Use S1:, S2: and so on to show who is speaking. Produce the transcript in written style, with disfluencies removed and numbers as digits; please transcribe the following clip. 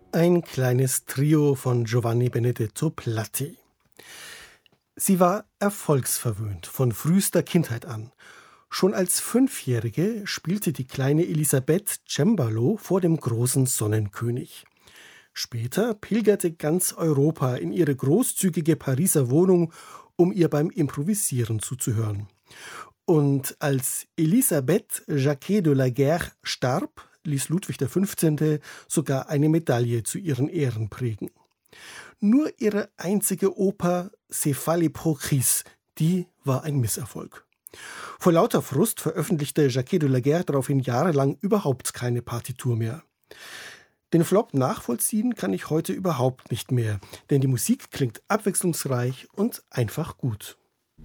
S1: Ein kleines Trio von Giovanni Benedetto Platti. Sie war erfolgsverwöhnt von frühester Kindheit an. Schon als Fünfjährige spielte die kleine Elisabeth Cembalo vor dem großen Sonnenkönig. Später pilgerte ganz Europa in ihre großzügige Pariser Wohnung, um ihr beim Improvisieren zuzuhören. Und als Elisabeth Jacquet de la Guerre starb, ließ Ludwig XV. Sogar eine Medaille zu ihren Ehren prägen. Nur ihre einzige Oper Céphale pro Chris, die war ein Misserfolg. Vor lauter Frust veröffentlichte Jacquet de la Guerre daraufhin jahrelang überhaupt keine Partitur mehr. Den Flop nachvollziehen kann ich heute überhaupt nicht mehr, denn die Musik klingt abwechslungsreich und einfach gut.